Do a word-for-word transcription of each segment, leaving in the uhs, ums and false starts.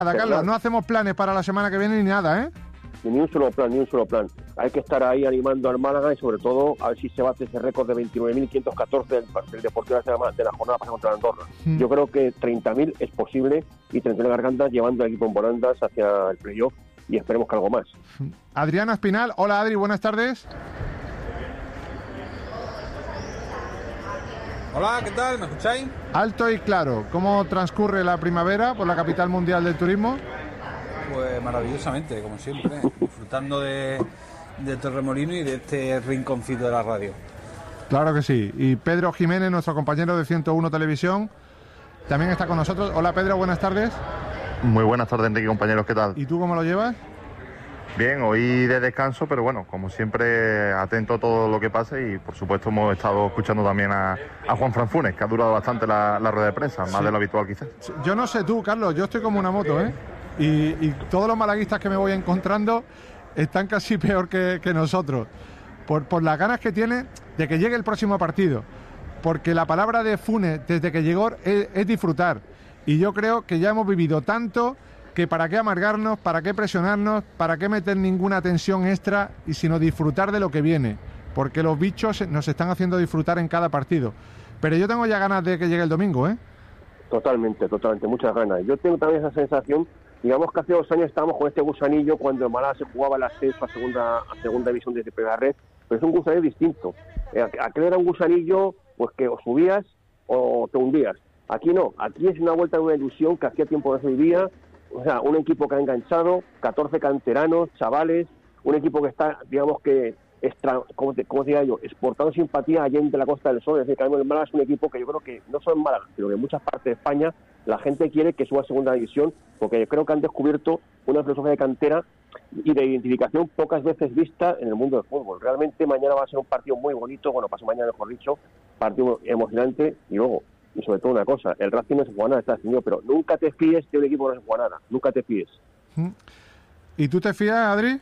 Nada, Carlos, no hacemos planes para la semana que viene ni nada, ¿eh? Ni un solo plan, ni un solo plan. Hay que estar ahí animando al Málaga y sobre todo a ver si se bate ese récord de veintinueve mil quinientos catorce del, del Deportivo de la, de la jornada pasada contra Andorra. Mm. Yo creo que treinta mil es posible y treinta mil gargantas llevando al equipo en volandas hacia el playoff y esperemos que algo más. Adriana Espinal, hola Adri, buenas tardes. Hola, ¿qué tal? ¿Me escucháis? Alto y claro. ¿Cómo transcurre la primavera por la capital mundial del turismo? Pues maravillosamente, como siempre, disfrutando de, de Torremolinos y de este rinconcito de la radio. Claro que sí. Y Pedro Jiménez, nuestro compañero de ciento uno Televisión, también está con nosotros. Hola Pedro, buenas tardes. Muy buenas tardes, Enrique, compañeros, ¿qué tal? ¿Y tú cómo lo llevas? Bien, hoy de descanso, pero bueno, como siempre, atento a todo lo que pase y por supuesto hemos estado escuchando también a, a Juan Fran Funes, que ha durado bastante la, la rueda de prensa, más sí. de lo habitual quizás. Yo no sé tú, Carlos, yo estoy como una moto, ¿eh? Y, y todos los malaguistas que me voy encontrando están casi peor que, que nosotros, por, por las ganas que tiene de que llegue el próximo partido, porque la palabra de Funes desde que llegó es, es disfrutar, y yo creo que ya hemos vivido tanto que para qué amargarnos, para qué presionarnos, para qué meter ninguna tensión extra y sino disfrutar de lo que viene, porque los bichos nos están haciendo disfrutar en cada partido. Pero yo tengo ya ganas de que llegue el domingo, ¿eh? Totalmente, totalmente, muchas ganas. Yo tengo también esa sensación, digamos que hace dos años estábamos con este gusanillo cuando en Málaga se jugaba el ascenso a segunda, a segunda división desde Primera Red, pero es un gusanillo distinto. Aquel era un gusanillo pues que o subías o te hundías. Aquí no, aquí es una vuelta de una ilusión que hacía tiempo no se vivía. O sea, un equipo que ha enganchado, catorce canteranos, chavales, un equipo que está, digamos que, extra, ¿cómo, te, cómo te diría yo?, exportando simpatía allá en la Costa del Sol. Es decir, que el Málaga es un equipo que yo creo que, no solo en Málaga, sino que en muchas partes de España, la gente quiere que suba a segunda división, porque yo creo que han descubierto una filosofía de cantera y de identificación pocas veces vista en el mundo del fútbol. Realmente mañana va a ser un partido muy bonito, bueno, paso mañana mejor dicho, partido emocionante y luego... Y sobre todo una cosa, el Racing no se juega nada, está señor, pero nunca te fíes de un equipo que no se juega nada, nunca te fíes. ¿Y tú te fías, Adri?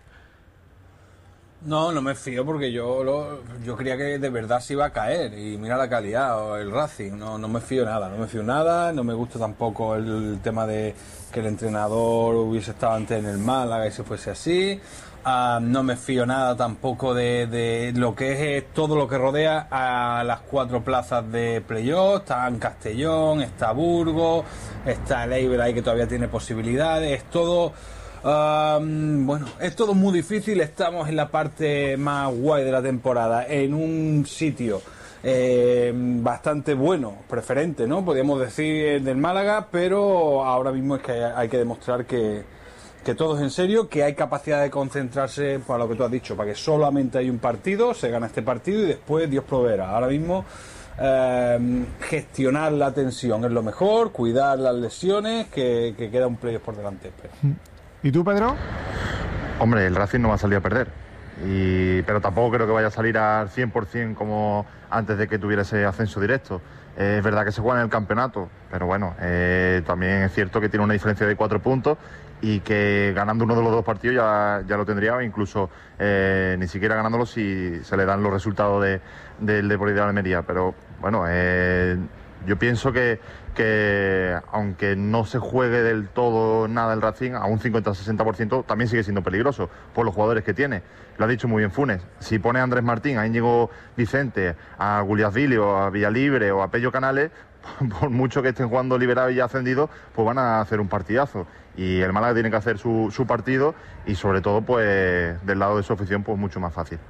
No, no me fío porque yo lo, yo creía que de verdad se iba a caer y mira la calidad, el Racing, no, no me fío nada, no me fío nada, no me gusta tampoco el, el tema de que el entrenador hubiese estado antes en el Málaga y se fuese así. Uh, no me fío nada tampoco de, de lo que es todo lo que rodea a las cuatro plazas de playoff. Está en Castellón, está Burgos, está el Eibar ahí que todavía tiene posibilidades. Es todo, uh, bueno, es todo muy difícil. Estamos en la parte más guay de la temporada, en un sitio eh, bastante bueno, preferente, ¿no? Podríamos decir del Málaga, pero ahora mismo es que hay, hay que demostrar que que todo es en serio, que hay capacidad de concentrarse para lo que tú has dicho, para que solamente hay un partido, se gana este partido y después Dios proveerá. Ahora mismo eh, gestionar la tensión es lo mejor, cuidar las lesiones, que, que queda un playoff por delante. Pero. ¿Y tú, Pedro? Hombre, el Racing no va a salir a perder, y, pero tampoco creo que vaya a salir al cien por ciento como antes de que tuviera ese ascenso directo. Eh, es verdad que se juega en el campeonato, pero bueno, eh, también es cierto que tiene una diferencia de cuatro puntos y que ganando uno de los dos partidos ya, ya lo tendría, o incluso eh, ni siquiera ganándolo si se le dan los resultados de, del Deportivo de Almería. Pero bueno, eh, yo pienso que, que aunque no se juegue del todo nada el Racing, a un cincuenta a sesenta por ciento también sigue siendo peligroso por los jugadores que tiene. Lo ha dicho muy bien Funes. Si pone a Andrés Martín, a Íñigo Vicente, a Guliasvilio, a Villalibre o a Pello Canales, por mucho que estén jugando liberados y ya ascendidos, pues van a hacer un partidazo. Y el Málaga tiene que hacer su, su partido y sobre todo pues del lado de su afición pues mucho más fácil.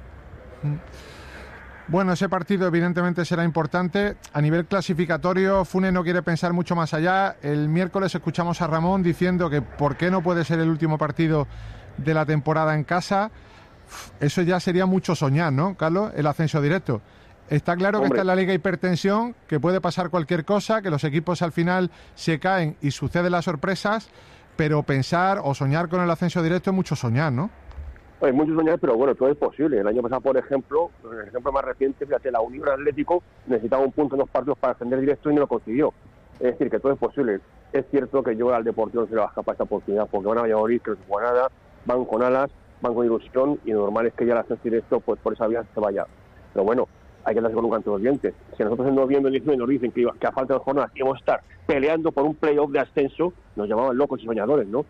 Bueno, ese partido evidentemente será importante. A nivel clasificatorio, Funes no quiere pensar mucho más allá. El miércoles escuchamos a Ramón diciendo que por qué no puede ser el último partido de la temporada en casa. Eso ya sería mucho soñar, ¿no, Carlos? El ascenso directo. Está claro Hombre. que está en la Liga Hipertensión, que puede pasar cualquier cosa, que los equipos al final se caen y suceden las sorpresas, pero pensar o soñar con el ascenso directo es mucho soñar, ¿no? Pues mucho soñar, pero bueno, todo es posible. El año pasado, por ejemplo, el ejemplo más reciente, fíjate, la Unión Atlético necesitaba un punto en dos partidos para ascender directo y no lo consiguió. Es decir, que todo es posible. Es cierto que yo al Deportivo no se le va a escapar esta oportunidad, porque van a Valladolid, que no se juega nada, van con alas, van con ilusión, y lo normal es que ya el ascenso directo, pues por esa vía se vaya. Pero bueno, hay que darse con un canto de los dientes. Si a nosotros en noviembre, diciembre nos dicen que, iba, que a falta de jornadas íbamos a estar peleando por un playoff de ascenso, nos llamaban locos y soñadores, ¿no?